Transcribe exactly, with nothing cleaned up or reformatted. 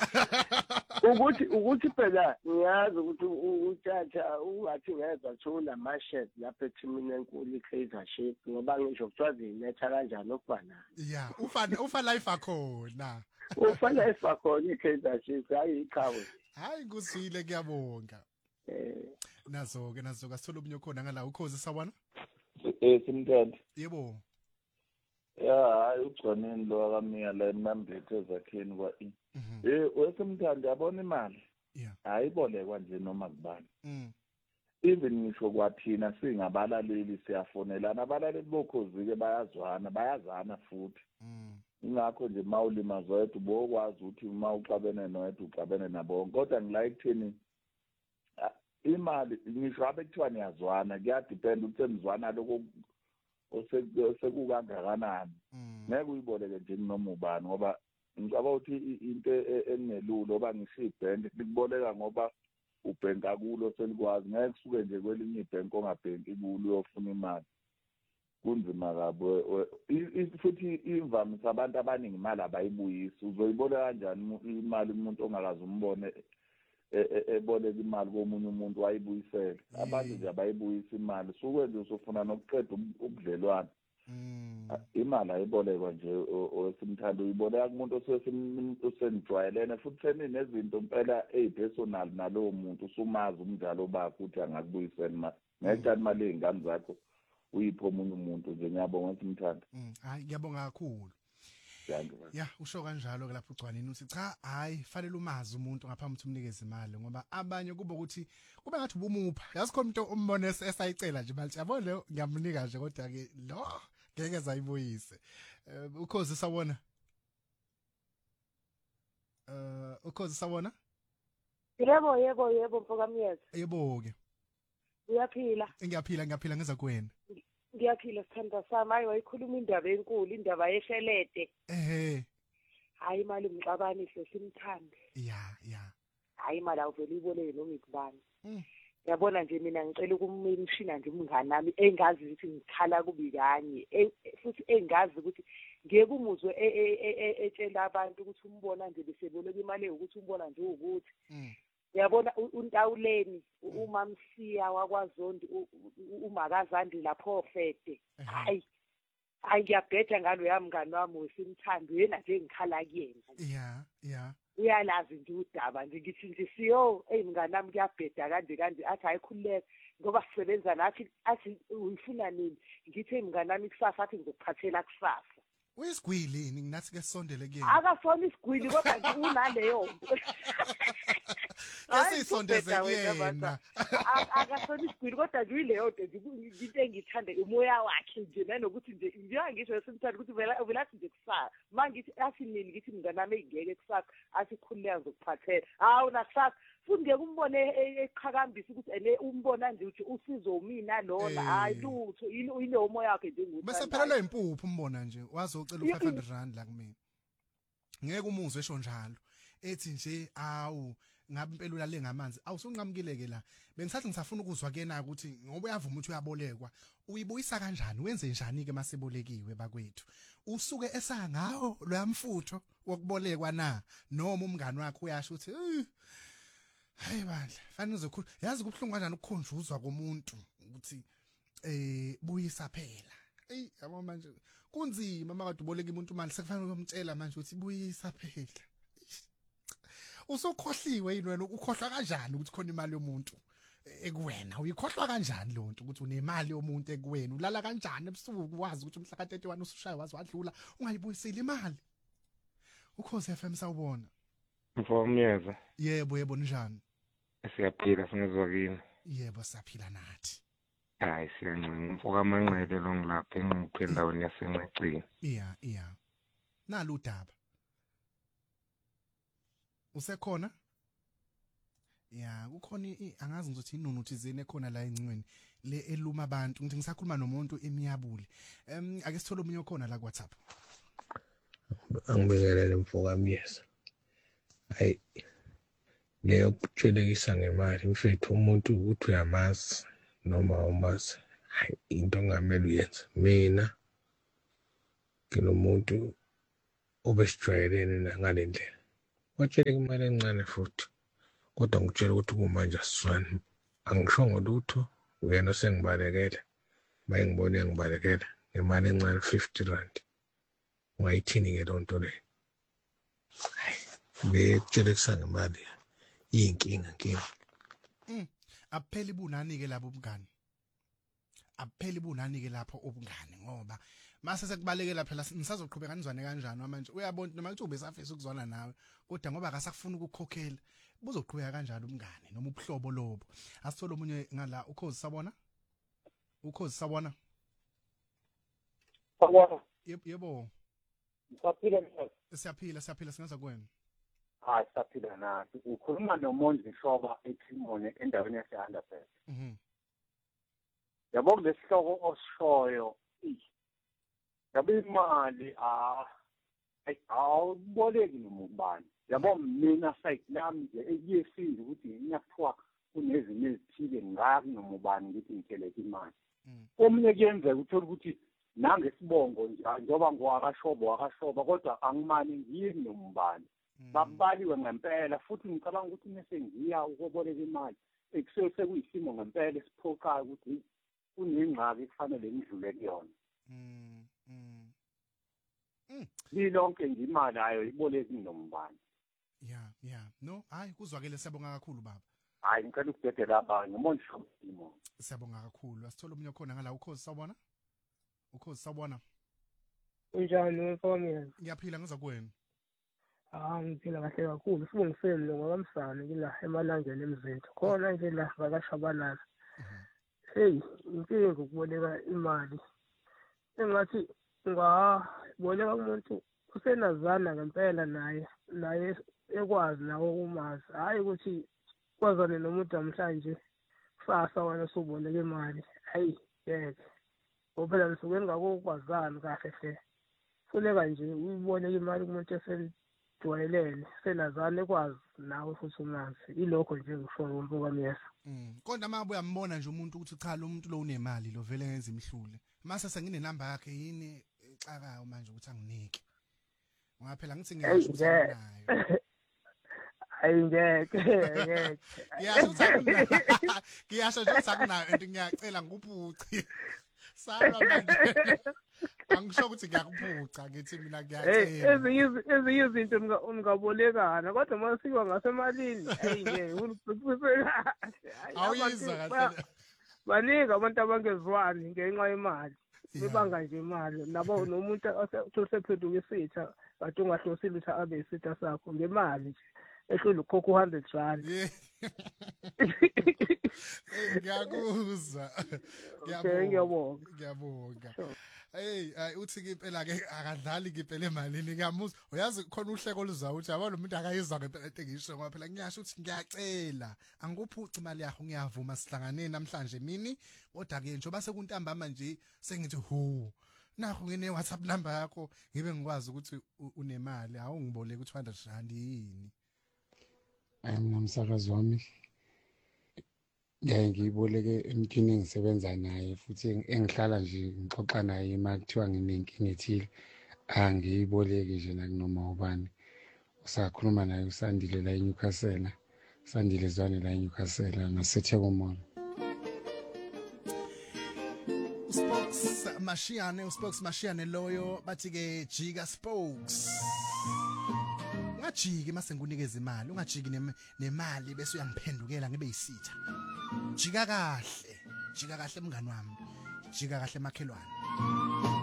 ukuthi ukuthi phela ngiyazi ukuthi uthatha ungathi ngezwa kuthiwa unamashed lapha ethimini enkulu i-Kaizer Chiefs ngoba ngisho kuthiwa zinetha kanjani okubana ya ufana ufa life akhona ufana efakhona i-Kaizer Chiefs hayi iqhawe hayi kusile kuyabonga eh nazo ke nazo kasithola ubunyo khona ngala ukhozi sawona eh simthanda yebo ya hayi ugconeni lo akamiya la emambethe ezakheni kwa i eh wesimthanda yabona imali yeah ayibolekwa nje noma kubani mm even ngisho kwathina singabalaleli siyafonelana abalaleli bokhozi ke bayazwana bayazana futhi mm ingakho nje mawulima zoyedwa bokwazi ukuthi uma uxabene noyedwa uxabene nabo kodwa ngila ekutheni imali ngisho abe kuthiwa niyazwana kuyadepend ukuthi emzwana lokho osekukangakanani ngeke uyiboleke nje noma ubani ngoba ngicaba ukuthi into engelulo oba ngisho ibhenki likuboleka ngoba ubhenka kulo selikwazi ngeke kusuke nje kwelinye ibhenki ongabhenki kulo uyofuna imali kunzima kabi futhi imvamisa abantu abaningi imali abayibuyisi uzoyiboleka kanjani imali umuntu ongakazi umbone eboleka imali komunye umuntu wayibuyisela abantu nje abayibuyisa imali suke nje usufuna nokuqeda ubudlelwane imali ayibolekwa nje owesimthando uyiboleka kumuntu osenijwayelene futhi seninezinto impela ezipersonal nalowo muntu usumazi umdlalo bakho ukuthi angakubuyisela imali ngeke imali ey'ngane zakho uyipho omunye umuntu nje ngiyabonga wesimthando hayi ngiyabonga kakhulu ya usho kanjalo ke lapho ugcwanini uthi cha hayi fanele umazi umuntu ngaphambi ukuthi umnikeze imali ngoba abanye kuba ukuthi kube ngathi ubumupha yazi khona umuntu umbone esayicela nje manje yabona leyo ngiyamnika nje kodwa ke lo ngeke zayibuyise ukhozi sawona eh ukhozi sawona yebo yebo yebo mfokamyeza yebo ke uyaphila ngiyaphila ngiyaphila ngeza kuwena ngiyaphila sithanda sami hayi wayikhuluma indaba enkulu indaba yeshelede ehe hayi imali umxabanise simthande ya ya hayi imali awuvela iboleke noma ikubani yabona nje mina ngicela ukumshina nje umngane nami engazi ukuthi ngikhala kubi kanye futhi engazi ukuthi ngeke umuzwe etshela abantu ukuthi umbona nje beseboleka imali ukuthi umbona nje ukuthi uyabona uNtawuleni uMamsiya wakwaZondi uMakazandi lapho ofete hayi hayi ngiyabhedla ngalo yami ngani wami wesimthando yena nje ngikhala kuyena yeah yeah uyalazi nje udaba nje ngithi nje siyo eyingane nami kuyabhedla kanje kanje athi ayikhululeke ngoba sisebenza nathi athi uyifuna nini ngithi eyingane nami kusasa athi ngizokuphathela kusasa uyisigwili nginathi ke sondele kuyena akasona isigwili kodwa nje unaleyo nto asisondeze kuyena akasona isigwili kodwa nje uyileyo nto nje into engithanda umoya wakhe nje nanokuthi nje njengoba ngisho simthanda ukuthi vela vela nje kusasa mangithi asinini ngithi mngane nami engeke kusasa asikhululeka ngokuphathela hawu nasasa futhi ngeke umbone eqhakambisa ukuthi ene umbona nje uthi usizo mina lona hayi lutho yini umoya wakhe nje nguthi bese phelelwe impuphu umbona nje wazocela u five hundred rand la kumina ngeke umuzwe esho njalo ethi nje awu ngabe impela ulale ngamanzi awusunqamukile ke la bengisathi ngisafuna ukuzwa kena ukuthi ngoba uyavuma ukuthi uyabolekwa uyibuyisa kanjani wenze njani ke masebolekiwe bakwethu usuke esangawo lo yamfutho wokubolekwa na noma umngani wakhe uyasho ukuthi hayi bandla fanele uzokhulu yazi kubhlungu kanjani ukukhonjuzwa komuntu ukuthi eh buyisa phela ey yabo manje kunzima makade uboleka umuntu imali sekufanele uyomtshela manje ukuthi buyisa phela usukhohliwe yini wena ukhohlwa kanjani ukuthi khona imali yomuntu ekuwena uyikhohlwa kanjani lo nto ukuthi unemali yomuntu ekuwena ulala kanjani ebusuku wazi ukuthi umhla ka thirty-one usushaya wazi wadlula ungayibuyiseli imali ukhoze F M sawubona Mfowamyeza yebo yebo njani siyaphila singezwa kini yebo saphila nathi hayi siyancenga umfokamanqele lo ngilapha engiphe endaweni yasencecini iya iya nalo udaba usekhona ya kukhona angazi ngizothi inunu thizeni ekhona la encweni le eluma abantu ngithi ngisakhuluma nomuntu emiyabule em ake sithole umunye okhona la ku WhatsApp angibingelele mfokamyeza hayi leyo kuthelekisa ngemali mfethu umuntu ukuthi uyamazi noma umazi hayi into ngamele uyenze mina nginomuntu obesijwayelene ngalendlela watshele imali encane futhi kodwa ngitshela ukuthi kumanje asizwani angishongo lutho uyena osengibalekele bayengibone ngibalekela ngemali encane fifty rand ungayithini-ke loo nto leyo hayi bekutshele kusangemali iyinkinga nkinga Mm. Apheli bunani ke lapho ubungani. Apheli bunani ke lapho ubungani ngoba mase sekubalekela phela nisazoqhubeka nizwane kanjani manje uyabona noma kuthi ubesafisa ukuzwana nawe kodwa ngoba akasakufuna ukukhokhela buzoqhubeka kanjani ubungani noma ubuhlobo lobo. Asithola umunye ngala ukhozi sabona? Ukhozi sabona? Sabona. Yebo. Siyaphila nje. Siyaphila siyaphila singaza kuwena. Hayi siyaphila nathi. Ukhuluma noMondli Shoba eThimone endaweni yase-Underbelly. Mhm. Yabo kulesihloko osishoyo. Yabe imali ah awuboleki noma ubani. Yabo mina site lami nje ekuyesizwe ukuthi ngiyakuthiwa kunezinto ezithile ngaki noma ubani ngithi ngitheleke imali. Omunye kuyenzeka uthola ukuthi nangesibongo nje njengoba ngowakashoba wakashoba kodwa angimani ngiyini noma ubani. Babaliwe ngempela futhi ngicabanga ukuthi mase ngiya ukuboleka imali ekusuke sekuyisimo ngempela esiphoqayo ukuthi kunengxaki kufanele ngidlule kuyona. Mm. Mm. Lilonke nje imali ayo iboleki nombani. Yeah, yeah. No, hayi kuzwakele siyabonga kakhulu baba. Hayi ngicela ukudedela abanye uMondli Shoba. Siyabonga kakhulu. Asithola umunye khona ngala ukhozi sabona? Ukhozi sabona? Unjani mfowethu? Ngiyaphila ngiza kuwena. Ah ngiphila kahle kakhulu sibongiseni lo ngokamsana kila emalangeni emzinto khona nje la vakashabalala hey inkinga ukuboleka imali engathi ungaboleka umuntu usenazana ngempela naye naye ekwazi nawo umazi hayi ukuthi kwazane nomuntu namhlanje kusasa wena usuboleka imali hayi yeke ngoba nisuke ningakokwazani kahle hle funeka nje uyiboleka imali kumuntu esel jwayelene senazana ekwazi nawe futhi umazi ilokho nje ngisho mfokamyesa. Mm. Kodwa uma uyambona nje umuntu ukuthi cha lo muntu lo unemali lo vele ngenza imhlule. Mase sengine number yakhe yini exakayo manje ukuthi anginike. Ungaphela ngithi ngiyasho ukuthi nayo. Ayingeke ngeke. Ngiyasho ukuthi ngiyasho nje ukuthi akunayo and ngiyacela ngikuphuci. Sala manje. Angisho ukuthi ngiyakuphuca ngithi mina ngiyacela. Ezinye ezinye izinto ungabolekana kodwa masiwa ngasemalini ayingeke uliphusela. Awuyizwa kahle. Baningi abantu abangezwani ngenxa yemali. Bebanga nje imali nabo nomuntu osephenduka isitha bathi ungahlosile ukuthi abe isitha sakho ngemali nje. Ehlule ukhokha one hundred rand. Ngiyakuzwa. Ngiyabonga. Ngiyabonga. Hey, uthi impela ke akadlali impela emalini ngiyamuzwa. Uyazi khona uhleko oluzayo uthi yabo lo muntu akayizwa ngempela into engisho ngoba phela ngiyasho ukuthi ngiyacela. Angikuphuci imali yakho ngiyavuma sihlangane namhlanje mini kodwa ke njoba sekuntambama nje sengithi hu. Nakho ngine WhatsApp number yakho ngibe ngikwazi ukuthi unemali awungiboleke u two hundred rand yini. Hayi mina umsakazi wami ngeke ngiboleke emntwini engisebenza naye futhi engihlala nje ngixoxa naye ima kuthiwa nginenkinga ethile angiyiboleki nje nakunoma ubani usakhuluma naye uSandile la eNewcastle Sandile Zwane la eNewcastle ngaseThekwamona. Spokes Mashiane uSpokes Mashiane loyo bathi ke Jika Spokes ungajiki mase ngunikeza imali ungajiki nemali bese uyangiphendukela ngibe yisitha. Jika kahle, jika kahle mngani wami, jika kahle makhelwane.